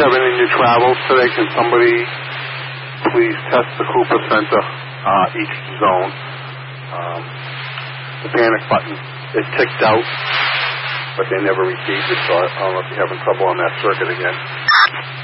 7 in your travels today, can somebody please test the Cooper Center, each zone? The panic button is ticked out, but they never received it, so I don't know if you're having trouble on that circuit again.